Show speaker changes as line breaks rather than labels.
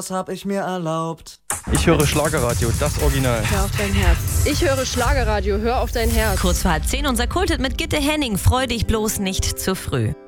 Was hab ich mir erlaubt?
Ich höre Schlagerradio, das Original.
Hör auf dein Herz. Ich höre Schlagerradio, hör auf dein Herz.
Kurz vor 10 unser Kulthit mit Gitte Henning. Freu dich bloß nicht zu früh.